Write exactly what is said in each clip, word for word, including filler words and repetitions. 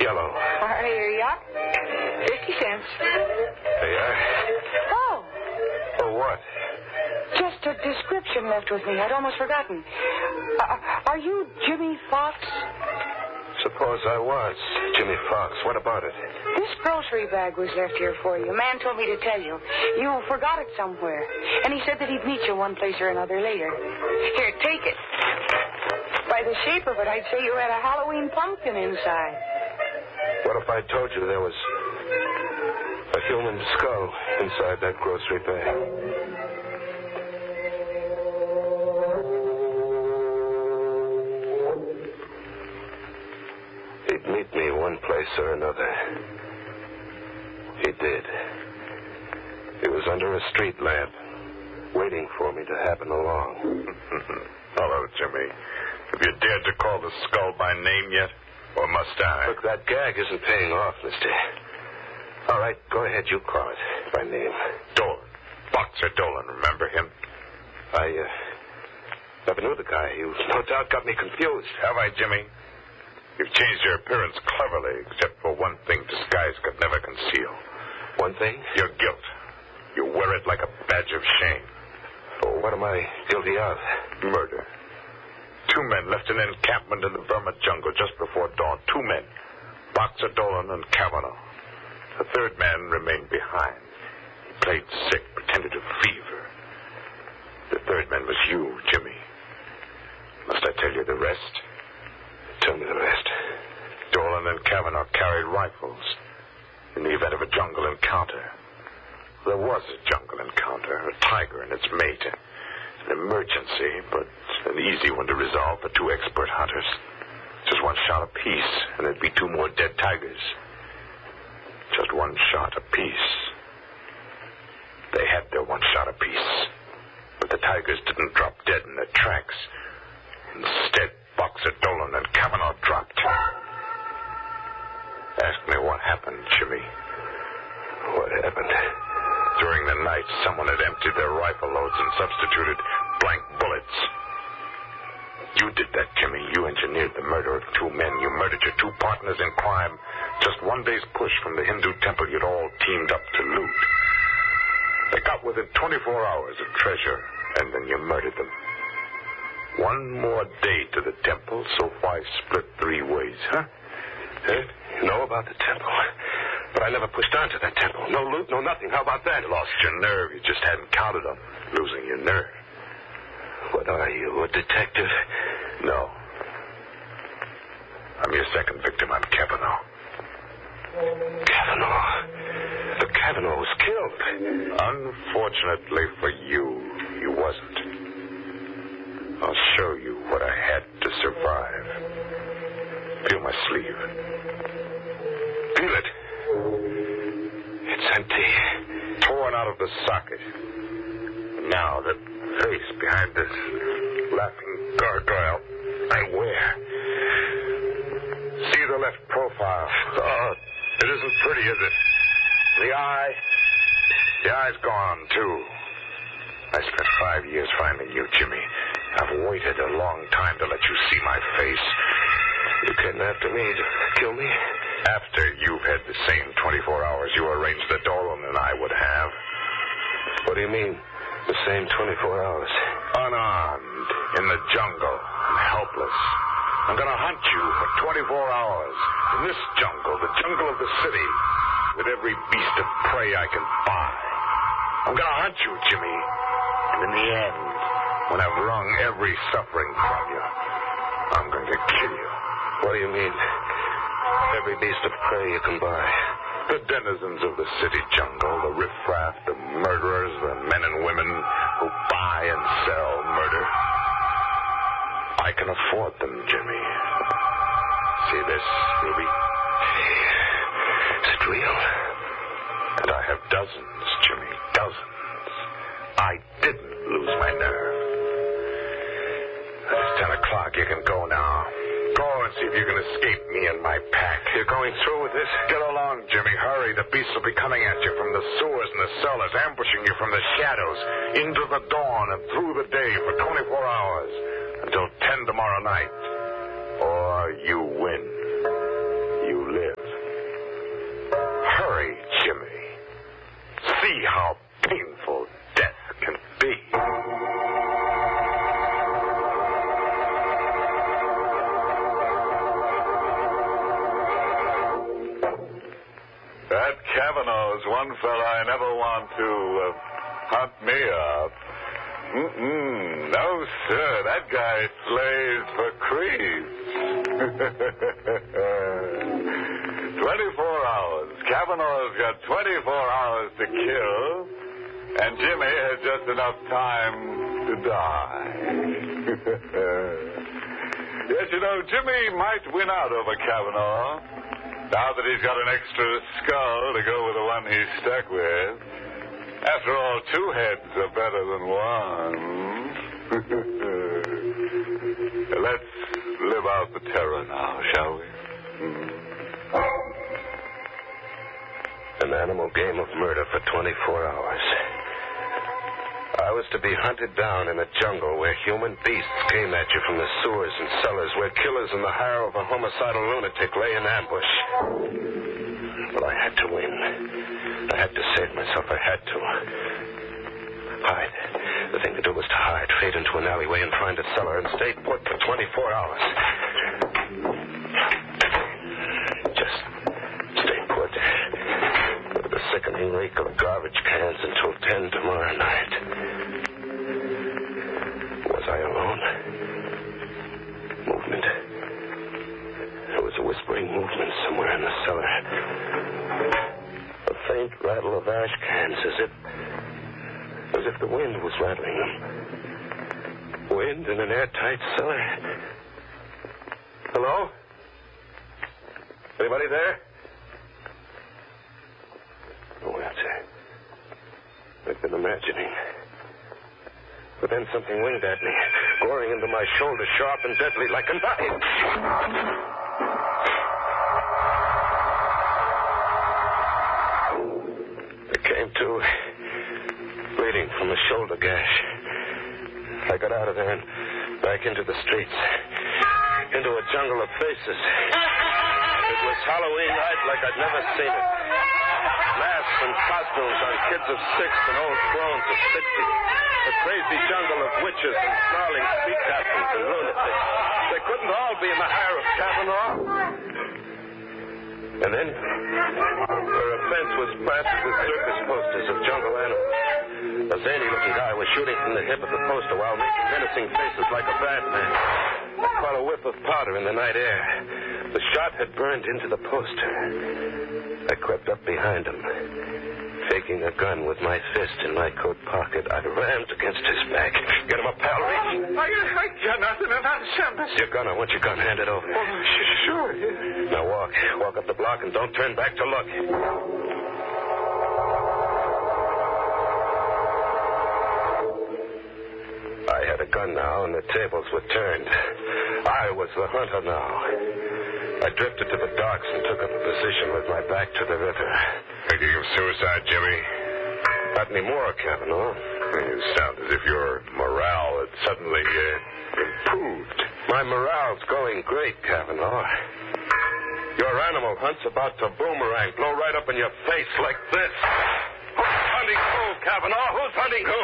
Jell-O. Uh, here you are. Fifty cents. There you are. Oh, Oh, what? just a description left with me. I'd almost forgotten. Uh, are you Jimmy Fox? Suppose I was. Jimmy Fox. What about it? This grocery bag was left here for you. A man told me to tell you. You forgot it somewhere. And he said that he'd meet you one place or another later. Here, take it. By the shape of it, I'd say you had a Halloween pumpkin inside. What if I told you there was a human skull inside that grocery bag? He'd meet me one place or another. He did. He was under a street lamp, waiting for me to happen along. Hello, Jimmy. Have you dared to call the skull by name yet? Or must I? Look, that gag isn't paying off, mister. All right, go ahead. You call it by name. Dolan. Boxer Dolan, remember him? I, uh, never knew the guy. You no doubt got me confused. Have I, Jimmy? You've changed your appearance cleverly, except for one thing disguise could never conceal. One thing? Your guilt. You wear it like a badge of shame. Oh, what am I guilty of? Murder. Two men left an encampment in the Burma jungle just before dawn. Two men. Boxer Dolan and Kavanaugh. The third man remained behind. He played sick, pretended to fever. The third man was you, Jimmy. Must I tell you the rest? Tell me the rest. Dolan and Kavanaugh carried rifles in the event of a jungle encounter. There was a jungle encounter, a tiger and its mate. An emergency, but an easy one to resolve for two expert hunters. Just one shot apiece, and there'd be two more dead tigers. Just one shot apiece. They had their one shot apiece, but the tigers didn't drop dead in their tracks. Instead, Boxer Dolan and Kavanaugh dropped. Ask me what happened, Jimmy. What happened? During the night, someone had emptied their rifle loads and substituted blank bullets. You did that, Jimmy. You engineered the murder of two men. You murdered your two partners in crime. Just one day's push from the Hindu temple you'd all teamed up to loot. They got within twenty-four hours of treasure, and then you murdered them. One more day to the temple, so why split three ways, huh? Eh? You know about the temple. But I never pushed on to that temple. No loot, no nothing. How about that? You lost your nerve. You just hadn't counted on losing your nerve. What are you, a detective? No. I'm your second victim. I'm Kavanaugh. Kavanaugh? But Kavanaugh was killed. Unfortunately for you, he wasn't. I'll show you what I had to survive. Feel my sleeve. Feel it. It's empty. Torn out of the socket. Now the face behind this laughing gargoyle I wear. See the left profile. Oh, it isn't pretty, is it? The eye. The eye's gone, too. I spent five years finding you, Jimmy. I've waited a long time to let you see my face. You came after me to kill me? After you've had the same twenty-four hours you arranged that Dolan and I would have. What do you mean, the same twenty-four hours? Unarmed, in the jungle, and helpless. I'm going to hunt you for twenty-four hours. In this jungle, the jungle of the city, with every beast of prey I can buy. I'm going to hunt you, Jimmy. And in the end, when I've wrung every suffering from you, I'm going to kill you. What do you mean? Every beast of prey you can buy. The denizens of the city jungle, the riffraff, the murderers, the men and women who buy and sell murder. I can afford them, Jimmy. See this, Ruby? Is it real? And I have dozens, Jimmy, dozens. I didn't lose my nerve. It's ten o'clock. You can go now. Go and see if you can escape me and my pack. You're going through with this? Get along, Jimmy. Hurry. The beasts will be coming at you from the sewers and the cellars, ambushing you from the shadows, into the dawn and through the day for twenty-four hours, until ten tomorrow night. Or you win. You live. That Kavanaugh's one fella I never want to uh, hunt me up. Mm-mm. No, sir. That guy slays for creeps. twenty-four hours. Kavanaugh's got twenty-four hours to kill, and Jimmy has just enough time to die. Yes, you know, Jimmy might win out over Kavanaugh, now that he's got an extra skull to go with the one he's stuck with. After all, two heads are better than one. Let's live out the terror now, shall we? An animal game of murder for twenty-four hours. I was to be hunted down in a jungle where human beasts came at you from the sewers and cellars, where killers in the hire of a homicidal lunatic lay in ambush. But I had to win. I had to save myself. I had to. Hide. The thing to do was to hide, fade into an alleyway and find a cellar and stay put for twenty-four hours. Just stay put. With the sickening reek of garbage cans until ten tomorrow night. Was I alone? Movement. There was a whispering movement somewhere in the cellar. A faint rattle of ash cans, as if as if the wind was rattling them. Wind in an airtight cellar. Hello? Anybody there? No answer. I've been imagining. But then something winged at me, goring into my shoulder, sharp and deadly like a knife. Came to, bleeding from a shoulder gash. I got out of there and back into the streets, into a jungle of faces. It was Halloween night like I'd never seen it. Masks and costumes on kids of six and old crones of sixty. A crazy jungle of witches and snarling sea captains and lunatics. They couldn't all be in the hire of Kavanaugh. And then, where a fence was plastered with circus posters of jungle animals, a zany-looking guy was shooting from the hip of the poster while making menacing faces like a bad man. I caught a whiff of powder in the night air. The shot had burned into the poster. I crept up behind him. Faking a gun with my fist in my coat pocket, I rammed against his back. Get him up, pal, reach. I, I got nothing to understand. Your gun, I want your gun. Hand it over. Oh, sure. Now walk. Walk up the block and don't turn back to look. I had a gun now, and the tables were turned. I was the hunter now. I drifted to the docks and took up a position with my back to the river. Thinking of suicide, Jimmy? Not anymore, Kavanaugh. You sound as if your morale had suddenly uh, improved. My morale's going great, Kavanaugh. Your animal hunt's about to boomerang, blow right up in your face like this. Who's hunting who, Kavanaugh? Who's hunting who?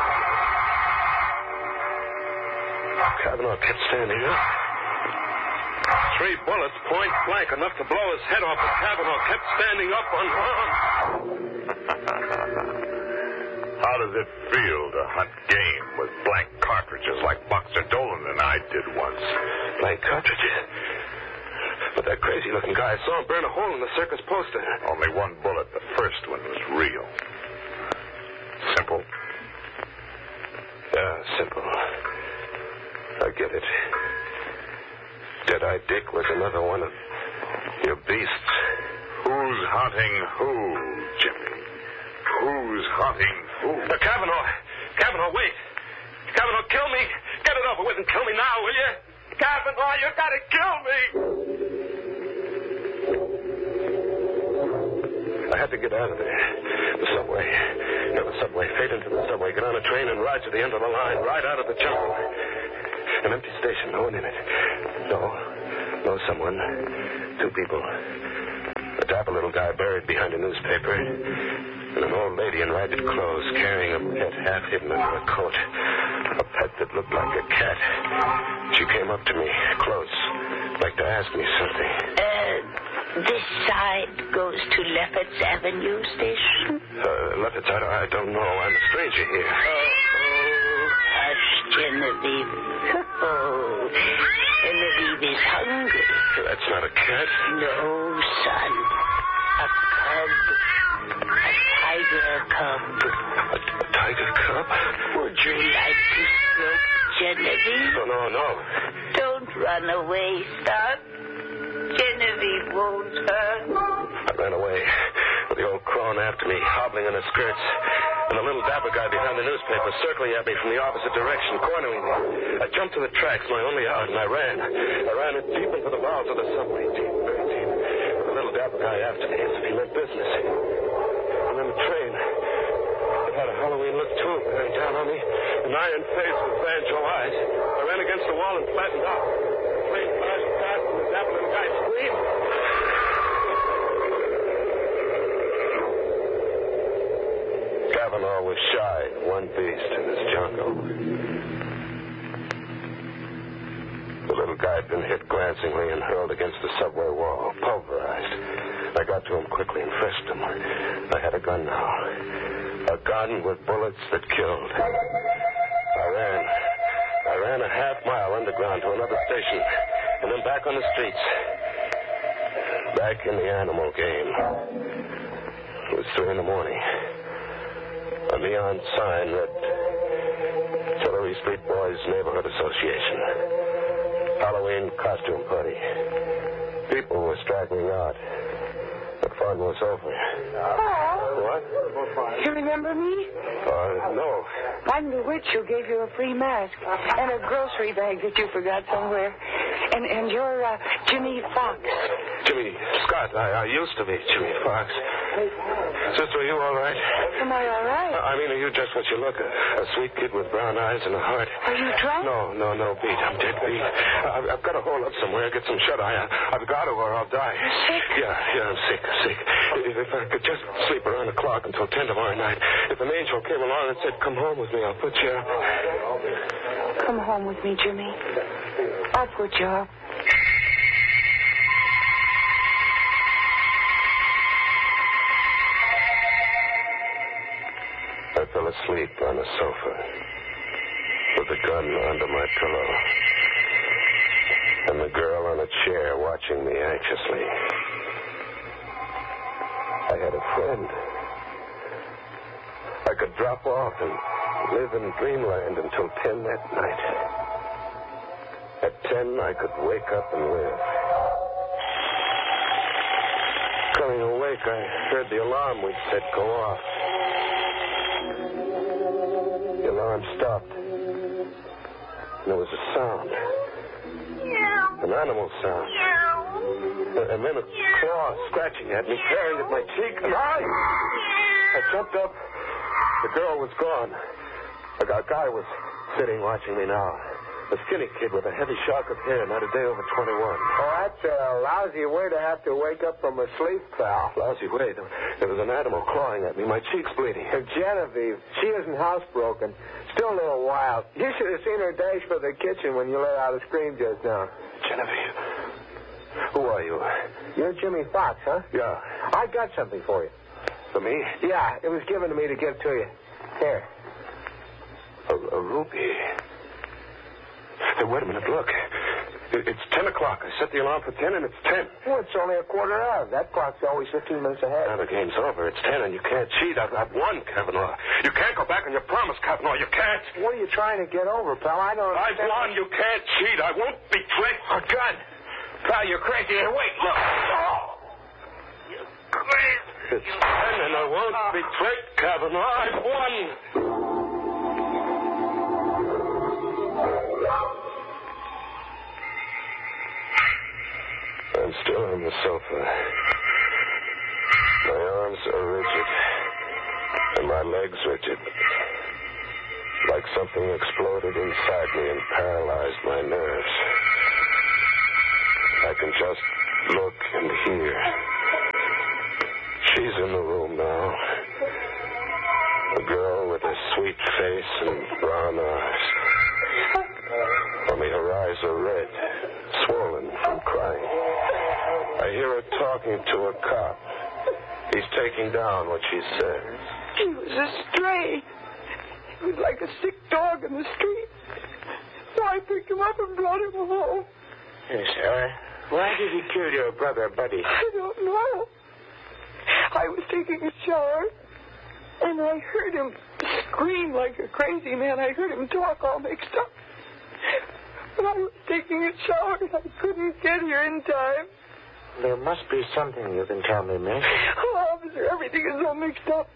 Kavanaugh kept standing up. Three bullets, point blank, enough to blow his head off, but Kavanaugh kept standing up unharmed. How does it feel to hunt game with blank cartridges like Boxer Dolan and I did once? Blank cartridges? But that crazy-looking guy, I saw him burn a hole in the circus poster. Only one bullet. The first one was real. Simple? Yeah, simple. I get it. Dead-Eye Dick was another one of your beasts. Who's hunting who, Jimmy? Who's hunting who? Uh, Kavanaugh! Kavanaugh, wait! Kavanaugh, kill me! Get it over with and kill me now, will you? Kavanaugh, you gotta kill me! I had to get out of there. The subway. No, the subway. Fade into the subway. Get on a train and ride to the end of the line. Ride out of the jungle. An empty station. No one in it. No. No someone. Two people. A dapper little guy buried behind a newspaper. And an old lady in ragged clothes carrying a pet half hidden under a coat. A pet that looked like a cat. She came up to me, close, like to ask me something. Ed, This side goes to Lefferts Avenue Station. Uh, Lefferts, I, I don't know. I'm a stranger here. Oh, oh, hush, Genevieve. Oh, Genevieve is hungry. That's not a cat. No, son. A cub. A tiger cub. A, a tiger cub? Would you like to stroke Genevieve? No, no, no. Don't run away, son. Genevieve won't hurt. I ran away with the old crone after me, hobbling in her skirts, and the little dapper guy behind the newspaper circling at me from the opposite direction, cornering me. I jumped to the tracks, my only out, and I ran. I ran it deep into the bowels of the subway, deep, very deep, with the little dapper guy after me as if he meant business. And then the train, it had a Halloween look to it, bearing down on me, an iron face with banjo eyes. I ran against the wall and flattened out. The train flashed past, and the dapper little guy screamed. Kavanaugh was shy, one beast in this jungle. The little guy had been hit glancingly and hurled against the subway wall, pulverized. I got to him quickly and frisked him. I had a gun now. A gun with bullets that killed. I ran. I ran a half mile underground to another station, and then back on the streets. Back in the animal game. It was three in the morning. A neon sign read Tillery Street Boys Neighborhood Association. Halloween costume party. People were straggling out. The fun was over. Oh. What? You remember me? Uh, no. I'm the witch who gave you a free mask and a grocery bag that you forgot somewhere. And and you're uh, Jimmy Fox. Jimmy Scott. I, I used to be Jimmy Fox. Sister, are you all right? Am I all right? I mean, are you just what you look? A, a sweet kid with brown eyes and a heart. Are you drunk? No, no, no, beat. I'm dead beat. I've, I've got to hole up somewhere, get some shut-eye. I, I've got to or I'll die. You're sick? Yeah, yeah, I'm sick, sick. If, if I could just sleep around the clock until ten tomorrow night. If an angel came along and said, come home with me, I'll put you up. Come home with me, Jimmy. I'll put you up. I fell asleep on a sofa with the gun under my pillow and the girl on a chair watching me anxiously. I had a friend. I could drop off and live in dreamland until ten that night. At ten, I could wake up and live. Coming awake, I heard the alarm we'd set go off. The alarm stopped. And there was a sound. An animal sound. And then a claw scratching at me, tearing at my cheek, and I... I jumped up. The girl was gone. A guy was sitting watching me now. A skinny kid with a heavy shock of hair, not a day over twenty-one. Oh, that's a lousy way to have to wake up from a sleep, pal. Lousy way. There was an animal clawing at me. My cheek's bleeding. Genevieve, she isn't housebroken. Still a little wild. You should have seen her dash for the kitchen when you let out a scream just now. Genevieve. Who are you? You're Jimmy Fox, huh? Yeah. I got something for you. For me? Yeah, it was given to me to give to you. Here. A, a rupee. Hey, wait a minute, look. It, it's ten o'clock. I set the alarm for ten, and it's ten. Well, it's only a quarter of. That clock's always fifteen minutes ahead. Now the game's over. It's ten, and you can't cheat. I've, I've won, Kavanaugh. You can't go back on your promise, Kavanaugh. You can't. What are you trying to get over, pal? I don't I've understand. won. You can't cheat. I won't be tricked. A gun. Pal, you're crazy. Here, wait, look. Oh. You're crazy. It's ten, and I won't be tricked, Kavanaugh. I've won. I'm still on the sofa. My arms are rigid, and my legs rigid. Like something exploded inside me and paralyzed my nerves. I can just look and hear. She's in the room now. A girl with a sweet face and brown eyes. Only her eyes are red, swollen from crying. I hear her talk talking to a cop. He's taking down what she said. He was a stray. He was like a sick dog in the street. So I picked him up and brought him home. Yes, sir. Why did he kill your brother, Buddy? I don't know. I was taking a shower, and I heard him scream like a crazy man. I heard him talk all mixed up. But I was taking a shower, and I couldn't get here in time. There must be something you can tell me, miss. Oh, officer, everything is all mixed up.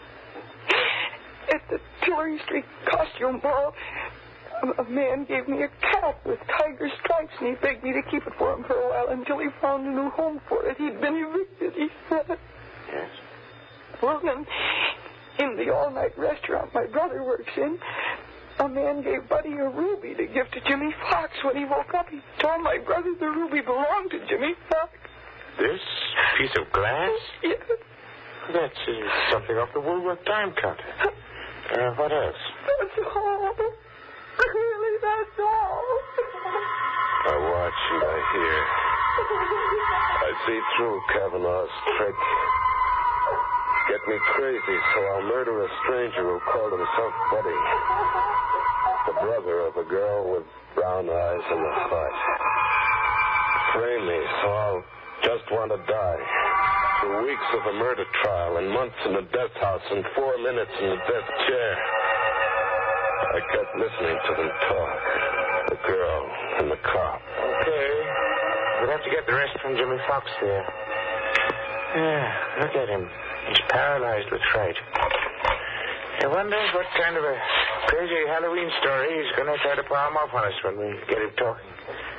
At the Tillery Street costume ball, a, a man gave me a cap with tiger stripes, and he begged me to keep it for him for a while until he found a new home for it. He'd been evicted, he said. Yes? Well, then, in the all-night restaurant my brother works in, a man gave Buddy a ruby to give to Jimmy Fox. When he woke up, he told my brother the ruby belonged to Jimmy Fox. This piece of glass? Yes. That's uh, something off the Woolworth Time counter. Uh, what else? That's all. Really, that's all. I watch and I hear. I see through Kavanaugh's trick. Get me crazy, so I'll murder a stranger who called himself Buddy. The brother of a girl with brown eyes and a heart. Frame me, so I'll just want to die. Through weeks of a murder trial and months in the death house and four minutes in the death chair. I kept listening to them talk. The girl and the cop. Okay. We'll have to get the rest from Jimmy Fox there. Yeah, look at him. He's paralyzed with fright. I wonder what kind of a crazy Halloween story he's going to try to palm off on us when we get him talking.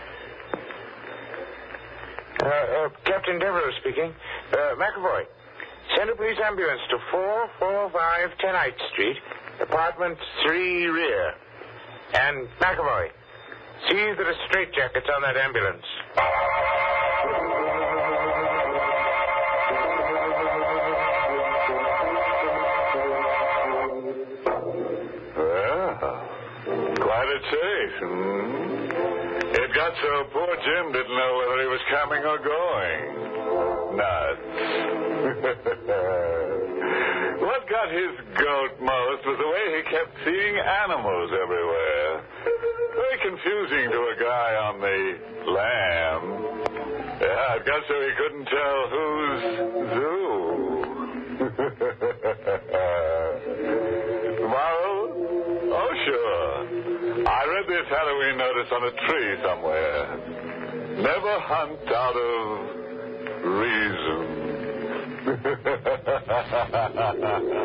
Uh, uh, Captain Devereux speaking. Uh, McAvoy, send a police ambulance to four four five Tenite Street, apartment three rear. And McAvoy, see that a straitjacket's on that ambulance. Well, quite a chase. Hmm? It got so poor Jim didn't know whether he was coming or going. Nuts. What got his goat most was the way he kept seeing animals everywhere. Very confusing to a guy on the lamb. Yeah, it got so he couldn't tell who's zoo. Tomorrow? Oh, sure. I read this Halloween notice on a tree somewhere. Never hunt out of reason.